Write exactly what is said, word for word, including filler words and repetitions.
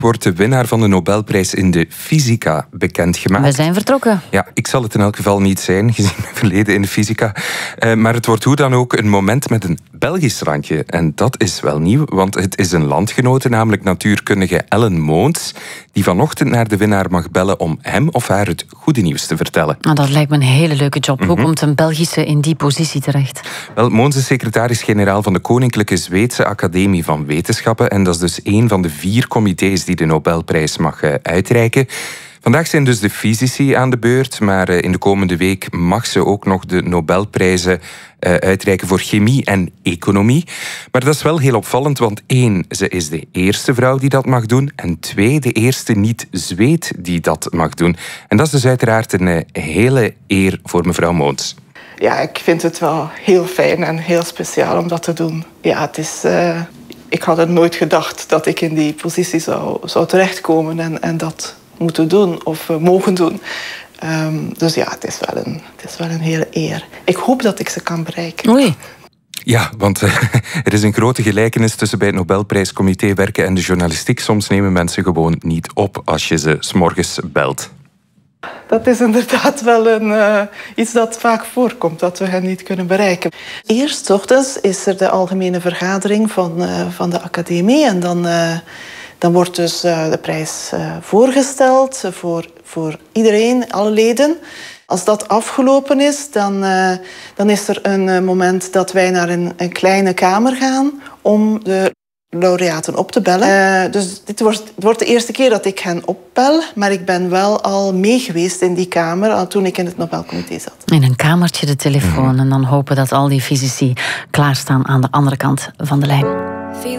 wordt de winnaar van de Nobelprijs in de fysica bekendgemaakt. We zijn vertrokken. Ja, ik zal het in elk geval niet zijn, gezien mijn verleden in de fysica. Uh, maar het wordt hoe dan ook een moment met een Belgisch randje. En dat is wel nieuw, want het is een landgenote, namelijk natuurkundige Ellen Moons, die vanochtend naar de winnaar mag bellen om hem of haar het goede nieuws te vertellen. Nou, dat lijkt me een hele leuke job. Mm-hmm. Hoe komt een Belgische in die positie terecht? Wel, Moons is secretaris-generaal van de Koninklijke Zweedse Academie van Wetenschappen. En dat is dus één van de vier comité's die de Nobelprijs mag uh, uitreiken. Vandaag zijn dus de fysici aan de beurt, maar uh, in de komende week mag ze ook nog de Nobelprijzen uh, uitreiken voor chemie en economie. Maar dat is wel heel opvallend, want één, ze is de eerste vrouw die dat mag doen, en twee, de eerste niet-Zweed die dat mag doen. En dat is dus uiteraard een uh, hele eer voor mevrouw Moons. Ja, ik vind het wel heel fijn en heel speciaal om dat te doen. Ja, het is... Uh, ik had het nooit gedacht dat ik in die positie zou, zou terechtkomen en, en dat moeten doen of uh, mogen doen. Um, dus ja, het is, wel een, het is wel een hele eer. Ik hoop dat ik ze kan bereiken. Oei. Ja, want uh, er is een grote gelijkenis tussen bij het Nobelprijscomité werken en de journalistiek. Soms nemen mensen gewoon niet op als je ze 's morgens belt. Dat is inderdaad wel een, uh, iets dat vaak voorkomt, dat we hen niet kunnen bereiken. Eerst 's ochtends is er de algemene vergadering van, uh, van de academie. En dan, uh, dan wordt dus uh, de prijs uh, voorgesteld voor, voor iedereen, alle leden. Als dat afgelopen is, dan, uh, dan is er een uh, moment dat wij naar een, een kleine kamer gaan om de laureaten op te bellen. Uh, dus dit wordt, het wordt de eerste keer dat ik hen opbel, maar ik ben wel al mee geweest in die kamer al toen ik in het Nobelcomité zat. In een kamertje de telefoon en dan hopen dat al die fysici klaarstaan aan de andere kant van de lijn.